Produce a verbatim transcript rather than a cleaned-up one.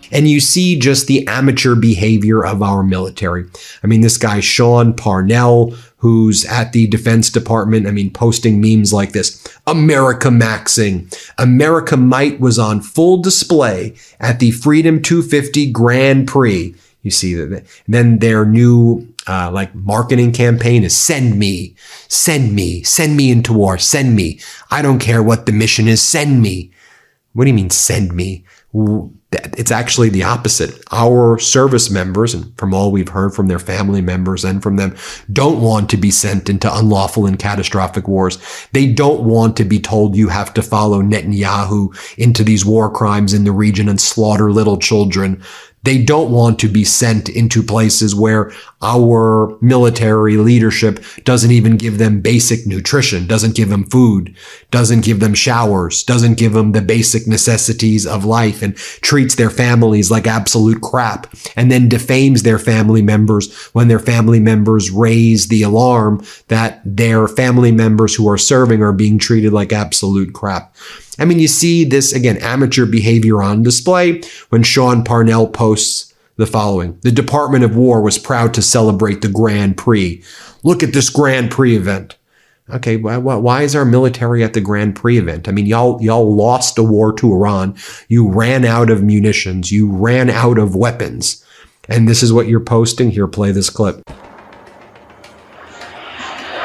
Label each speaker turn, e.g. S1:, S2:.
S1: And you see just the amateur behavior of our military. I mean, this guy, Sean Parnell, who's at the Defense Department, I mean, posting memes like this. America Maxing. America Might was on full display at the Freedom two fifty Grand Prix. You see that. Then their new uh, like marketing campaign is send me, send me, send me into war, send me. I don't care what the mission is, send me. What do you mean send me? It's actually the opposite. Our service members, and from all we've heard from their family members and from them, don't want to be sent into unlawful and catastrophic wars. They don't want to be told you have to follow Netanyahu into these war crimes in the region and slaughter little children. They don't want to be sent into places where our military leadership doesn't even give them basic nutrition, doesn't give them food, doesn't give them showers, doesn't give them the basic necessities of life, and treats their families like absolute crap, and then defames their family members when their family members raise the alarm that their family members who are serving are being treated like absolute crap. I mean, you see this, again, amateur behavior on display when Sean Parnell posts the following. The Department of War was proud to celebrate the Grand Prix. Look at this Grand Prix event. Okay, why, why is our military at the Grand Prix event? I mean, y'all, y'all lost a war to Iran. You ran out of munitions. You ran out of weapons. And this is what you're posting. Here, play this clip.